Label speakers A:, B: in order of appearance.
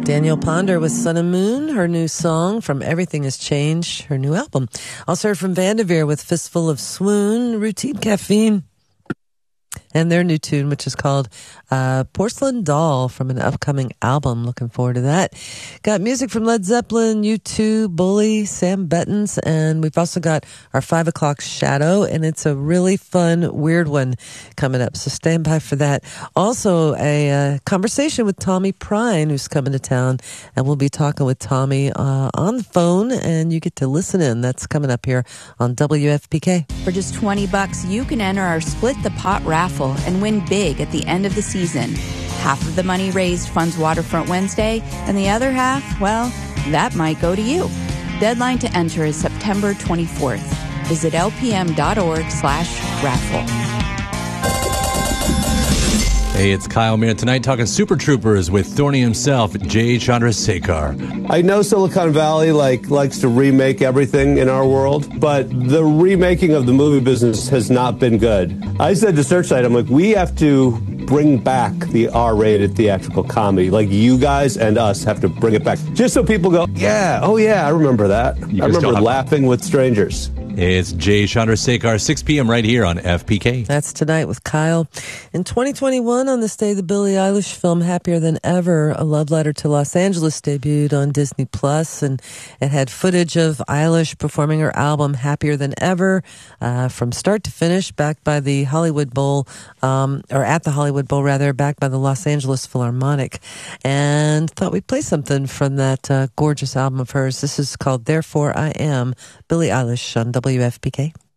A: Danielle Ponder with Sun and Moon, her new song from Everything Has Changed, her new album. Also heard from Vanderveer with Fistful of Swoon, Routine Caffeine, and their new tune, which is called Porcelain Doll, from an upcoming album. Looking forward to that. Got music from Led Zeppelin, U2, Bully, Sam Bettins, and we've also got our 5 o'clock Shadow, and it's a really fun, weird one coming up, so stand by for that. Also, a conversation with Tommy Prine, who's coming to town, and we'll be talking with Tommy on the phone, and you get to listen in. That's coming up here on WFPK.
B: For just $20, you can enter our Split the Pot raffle and win big at the end of the season. Half of the money raised funds Waterfront Wednesday, and the other half, well, that might go to you. Deadline to enter is September 24th. Visit lpm.org/raffle.
C: Hey, it's Kyle Mears tonight talking Super Troopers with Thorny himself, Jay Chandrasekhar.
D: I know Silicon Valley likes to remake everything in our world, but the remaking of the movie business has not been good. I said to Searchlight, I'm like, we have to bring back the R-rated theatrical comedy. Like, you guys and us have to bring it back. Just so people go, yeah, oh yeah, I remember that. I remember laughing with strangers.
C: It's Jay Chandrasekhar, 6 p.m. right here on FPK.
A: That's tonight with Kyle. In 2021, on this day, the Billie Eilish film Happier Than Ever, A Love Letter to Los Angeles, debuted on Disney Plus, and it had footage of Eilish performing her album Happier Than Ever from start to finish, backed by the Hollywood Bowl, or at the Hollywood Bowl rather, backed by the Los Angeles Philharmonic. And thought we'd play something from that gorgeous album of hers. This is called Therefore I Am, Billie Eilish on WFPK.